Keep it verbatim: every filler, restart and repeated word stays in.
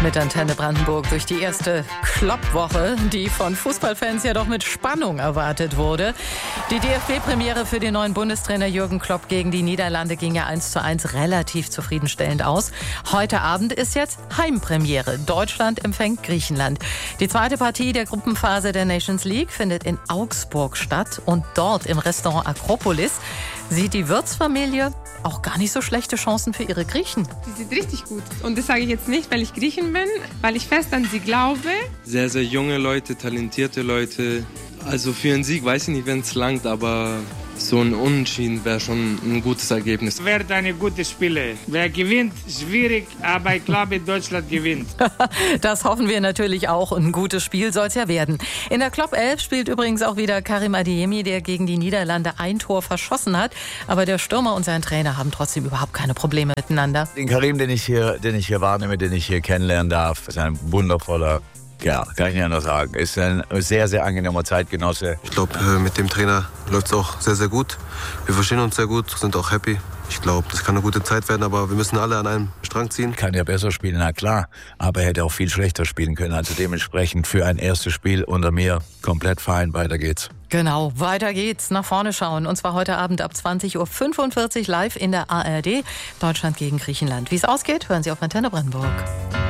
Mit Antenne Brandenburg durch die erste Klopp-Woche, die von Fußballfans ja doch mit Spannung erwartet wurde. Die D F B-Premiere für den neuen Bundestrainer Jürgen Klopp gegen die Niederlande ging ja eins zu eins relativ zufriedenstellend aus. Heute Abend ist jetzt Heimpremiere. Deutschland empfängt Griechenland. Die zweite Partie der Gruppenphase der Nations League findet in Augsburg statt. Und dort im Restaurant Akropolis sieht die Wirtsfamilie auch gar nicht so schlechte Chancen für ihre Griechen. Sie sind richtig gut. Und das sage ich jetzt nicht, weil ich Griechin bin, weil ich fest an sie glaube. Sehr, sehr junge Leute, talentierte Leute. Also für einen Sieg weiß ich nicht, wenn es langt, aber so ein Unentschieden wäre schon ein gutes Ergebnis. Es wird eine gute Spiele. Wer gewinnt, schwierig, aber ich glaube, Deutschland gewinnt. Das hoffen wir natürlich auch. Ein gutes Spiel soll es ja werden. In der Klopp elf spielt übrigens auch wieder Karim Adeyemi, der gegen die Niederlande ein Tor verschossen hat. Aber der Stürmer und sein Trainer haben trotzdem überhaupt keine Probleme miteinander. Den Karim, den ich hier, den ich hier wahrnehme, den ich hier kennenlernen darf, ist ein wundervoller, ja, kann ich nicht anders sagen. Ist ein sehr, sehr angenehmer Zeitgenosse. Ich glaube, mit dem Trainer läuft es auch sehr, sehr gut. Wir verstehen uns sehr gut, sind auch happy. Ich glaube, das kann eine gute Zeit werden, aber wir müssen alle an einem Strang ziehen. Kann ja besser spielen, na klar. Aber er hätte auch viel schlechter spielen können. Also dementsprechend für ein erstes Spiel unter mir komplett fein. Weiter geht's. Genau, weiter geht's. Nach vorne schauen. Und zwar heute Abend ab zwanzig Uhr fünfundvierzig live in der A R D. Deutschland gegen Griechenland. Wie es ausgeht, hören Sie auf Antenne Brandenburg.